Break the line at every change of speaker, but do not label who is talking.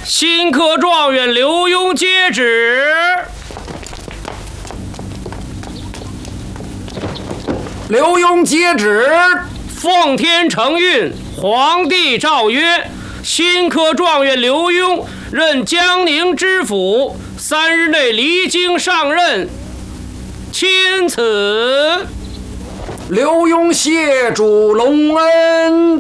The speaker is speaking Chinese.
新科状元刘墉接旨。
刘墉接旨。
奉天承运，皇帝诏曰：新科状元刘墉任江宁知府，3日内离京上任。钦此。
刘墉谢主隆恩。